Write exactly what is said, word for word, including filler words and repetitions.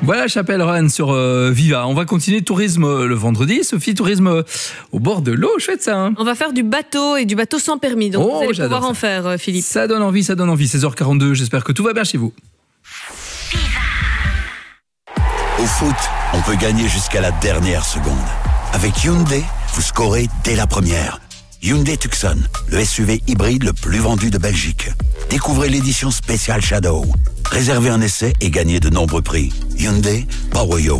Voilà Chapelle Run sur euh, Viva. On va continuer tourisme euh, le vendredi. Sophie, tourisme euh, au bord de l'eau, chouette ça. Hein. On va faire du bateau et du bateau sans permis. Donc oh, vous allez pouvoir ça. en faire, euh, Philippe. Ça donne envie, ça donne envie. seize heures quarante-deux, j'espère que tout va bien chez vous. Au foot, on peut gagner jusqu'à la dernière seconde. Avec Hyundai, vous scorez dès la première. Hyundai Tucson, le S U V hybride le plus vendu de Belgique. Découvrez l'édition spéciale Shadow. Réservez un essai et gagnez de nombreux prix. Hyundai, power your